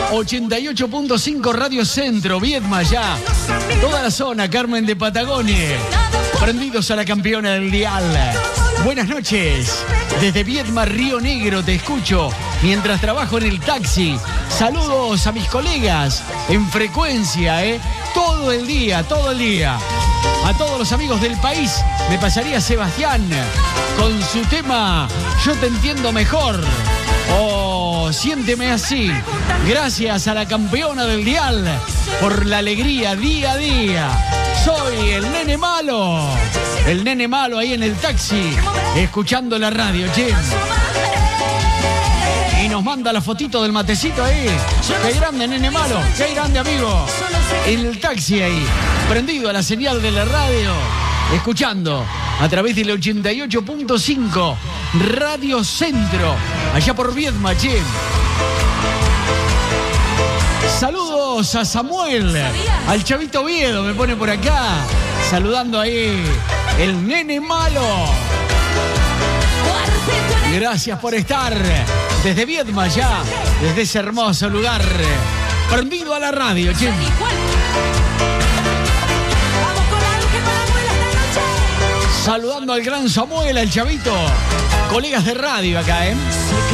88.5 Radio Centro, Viedma ya. Toda la zona, Carmen de Patagonia. Prendidos a la campeona del dial. Buenas noches. Desde Viedma, Río Negro, te escucho mientras trabajo en el taxi. Saludos a mis colegas en frecuencia, todo el día, todo el día. A todos los amigos del país, me pasaría Sebastián con su tema Yo te entiendo mejor. Oh, siénteme así. Gracias a la campeona del dial por la alegría día a día. Soy el nene malo. El nene malo ahí en el taxi, escuchando la radio, che. Y nos manda la fotito del matecito ahí. Qué grande, nene malo. Qué grande, amigo. En el taxi ahí, prendido a la señal de la radio, escuchando a través del 88.5 Radio Centro, allá por Viedma, che. Saludos a Samuel, al Chavito Oviedo, me pone por acá, saludando ahí el nene malo. Gracias por estar desde Viedma ya, desde ese hermoso lugar, prendido a la radio, che. Saludando al gran Samuel, al Chavito, colegas de radio acá,